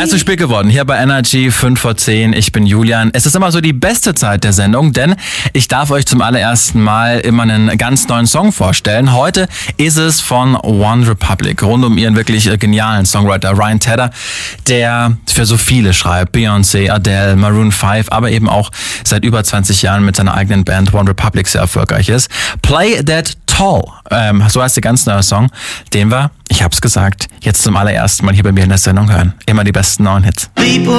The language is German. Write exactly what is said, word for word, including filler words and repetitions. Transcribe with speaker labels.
Speaker 1: Es ist spät geworden, hier bei Energy fünf vor zehn. Ich bin Julian. Es ist immer so die beste Zeit der Sendung, denn ich darf euch zum allerersten Mal immer einen ganz neuen Song vorstellen. Heute ist es von One Republic, rund um ihren wirklich genialen Songwriter Ryan Tedder, der für so viele schreibt. Beyoncé, Adele, Maroon fünf, aber eben auch seit über zwanzig Jahren mit seiner eigenen Band One Republic sehr erfolgreich ist. Play That Tall, ähm, so heißt der ganz neue Song, den wir, ich hab's gesagt, jetzt zum allerersten Mal hier bei mir in der Sendung hören. Immer die besten neuen Hits.